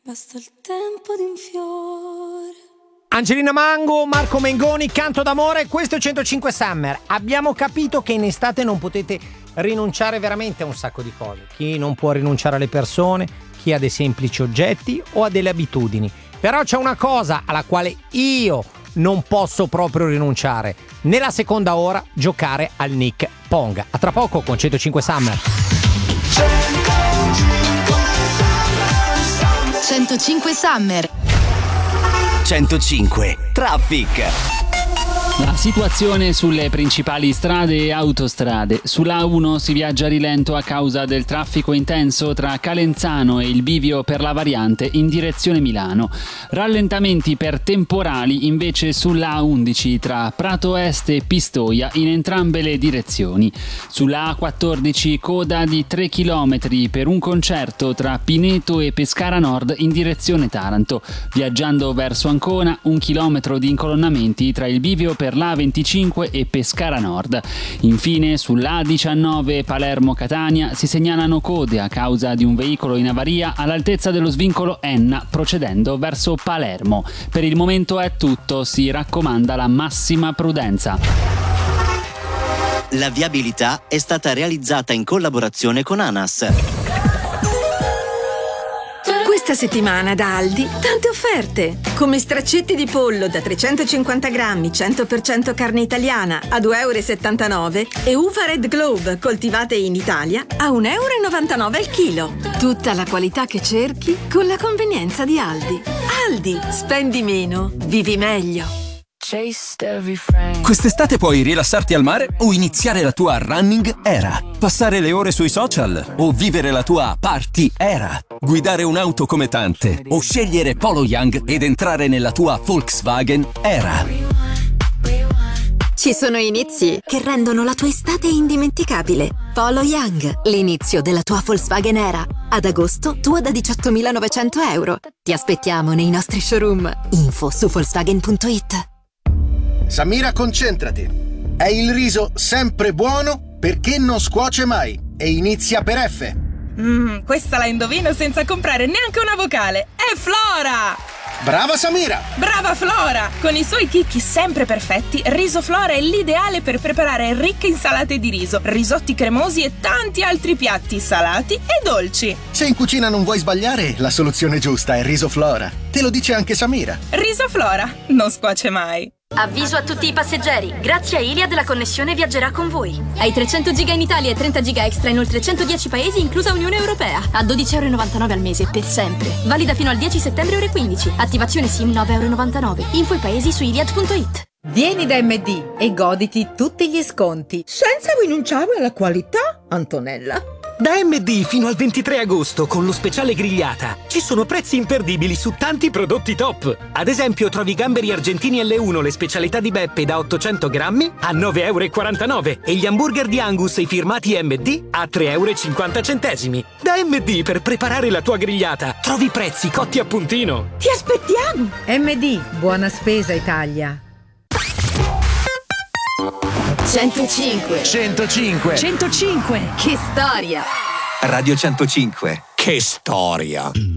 Basta il tempo di un fiore. Angelina Mango, Marco Mengoni, Canto d'amore, questo è 105 Summer. Abbiamo capito che in estate non potete rinunciare veramente a un sacco di cose. Chi non può rinunciare alle persone, chi ha dei semplici oggetti o ha delle abitudini. Però c'è una cosa alla quale io non posso proprio rinunciare. Nella seconda ora giocare al Nick Pong. A tra poco con 105 Summer. 105 Summer. 105 Traffic. La situazione sulle principali strade e autostrade. Sulla A1 si viaggia a rilento a causa del traffico intenso tra Calenzano e il bivio per la variante in direzione Milano. Rallentamenti per temporali invece sulla A11 tra Prato Est e Pistoia in entrambe le direzioni. Sulla A14 coda di 3 km per un concerto tra Pineto e Pescara Nord in direzione Taranto. Viaggiando verso Ancona 1 chilometro di incolonnamenti tra il bivio per l'A25 e Pescara Nord. Infine sulla A19 Palermo-Catania si segnalano code a causa di un veicolo in avaria all'altezza dello svincolo Enna procedendo verso Palermo. Per il momento è tutto, si raccomanda la massima prudenza. La viabilità è stata realizzata in collaborazione con ANAS. Questa settimana da Aldi tante offerte, come straccetti di pollo da 350 grammi 100% carne italiana a 2,79 euro e uva Red Globe coltivate in Italia a 1,99 euro al chilo. Tutta la qualità che cerchi con la convenienza di Aldi. Aldi, spendi meno, vivi meglio. Quest'estate puoi rilassarti al mare o iniziare la tua running era, passare le ore sui social o vivere la tua party era, guidare un'auto come tante o scegliere Polo Young ed entrare nella tua Volkswagen era. Ci sono inizi che rendono la tua estate indimenticabile. Polo Young, l'inizio della tua Volkswagen era. Ad agosto, tua da 18.900 euro. Ti aspettiamo nei nostri showroom. Info su Volkswagen.it. Samira, concentrati. È il riso sempre buono perché non scuoce mai e inizia per F. Questa la indovino senza comprare neanche una vocale. È Flora! Brava Samira! Brava Flora! Con i suoi chicchi sempre perfetti, Riso Flora è l'ideale per preparare ricche insalate di riso, risotti cremosi e tanti altri piatti salati e dolci. Se in cucina non vuoi sbagliare, la soluzione giusta è Riso Flora. Te lo dice anche Samira. Riso Flora, non scuoce mai. Avviso a tutti i passeggeri, grazie a Iliad la connessione viaggerà con voi. Hai 300 giga in Italia e 30 giga extra in oltre 110 paesi, inclusa Unione Europea, a 12,99 € al mese per sempre. Valida fino al 10 settembre ore 15. Attivazione SIM 9,99 €. Info i paesi su iliad.it. Vieni da MD e goditi tutti gli sconti senza rinunciare alla qualità, Antonella. Da MD fino al 23 agosto con lo speciale grigliata ci sono prezzi imperdibili su tanti prodotti top. Ad esempio trovi gamberi argentini L1, le specialità di Beppe da 800 grammi a 9,49 € e gli hamburger di Angus e i firmati MD a 3,50 €. Da MD per preparare la tua grigliata trovi prezzi cotti a puntino. Ti aspettiamo! MD, buona spesa Italia. 105. 105. 105. Che storia! Radio 105. Che storia!